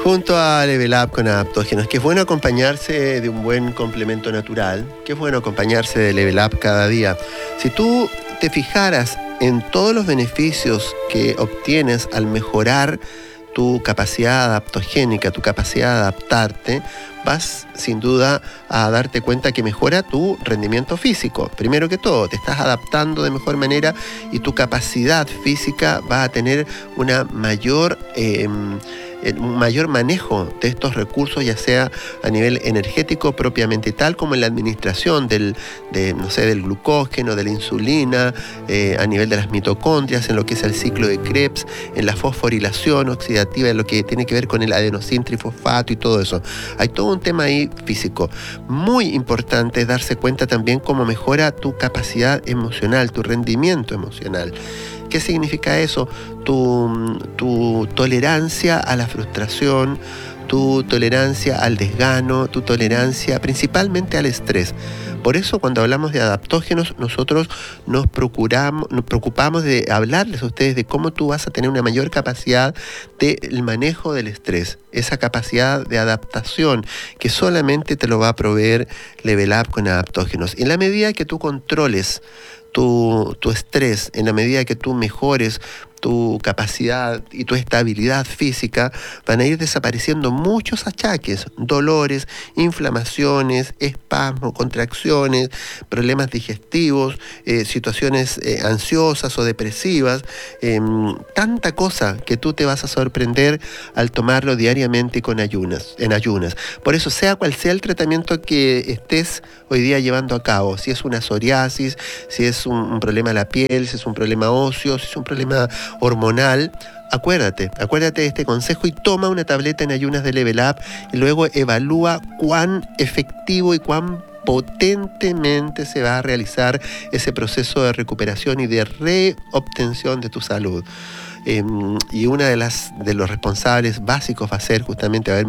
Junto a Level Up con adaptógenos, que es bueno acompañarse de un buen complemento natural, que es bueno acompañarse de Level Up cada día. Si tú te fijaras en todos los beneficios que obtienes al mejorar tu capacidad adaptogénica, tu capacidad de adaptarte, vas sin duda a darte cuenta que mejora tu rendimiento físico. Primero que todo, te estás adaptando de mejor manera y tu capacidad física va a tener una mayor un mayor manejo de estos recursos, ya sea a nivel energético propiamente tal, como en la administración del glucógeno, de la insulina, a nivel de las mitocondrias, en lo que es el ciclo de Krebs, en la fosforilación oxidativa, en lo que tiene que ver con el adenosín trifosfato y todo eso. Hay todo un tema ahí físico. Muy importante darse cuenta también cómo mejora tu capacidad emocional, tu rendimiento emocional. ¿Qué significa eso? Tu tolerancia a la frustración, tu tolerancia al desgano, tu tolerancia principalmente al estrés. Por eso cuando hablamos de adaptógenos, nosotros nos preocupamos de hablarles a ustedes de cómo tú vas a tener una mayor capacidad del manejo del estrés, esa capacidad de adaptación que solamente te lo va a proveer Level Up con adaptógenos. En la medida que tú controles tu estrés, en la medida que tú mejores tu capacidad y tu estabilidad física, van a ir desapareciendo muchos achaques, dolores, inflamaciones, espasmos, contracciones, problemas digestivos, situaciones ansiosas o depresivas, tanta cosa que tú te vas a sorprender al tomarlo diariamente en ayunas. Por eso, sea cual sea el tratamiento que estés hoy día llevando a cabo, si es una psoriasis, si es un problema de la piel, si es un problema óseo, si es un problema hormonal, acuérdate de este consejo y toma una tableta en ayunas de Level Up y luego evalúa cuán efectivo y cuán potentemente se va a realizar ese proceso de recuperación y de reobtención de tu salud. Y una de los responsables básicos va a ser justamente haber